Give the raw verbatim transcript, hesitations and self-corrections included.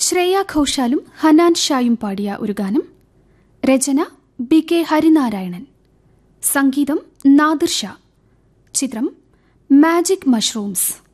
ശ്രേയ ഘോഷാലും ഹനാൻ ഷായും പാടിയ ഒരു ഗാനം. രചന ബി കെ ഹരിനാരായണൻ. സംഗീതം നാദിർ ഷാ. ചിത്രം മാജിക് മഷ്റൂംസ്.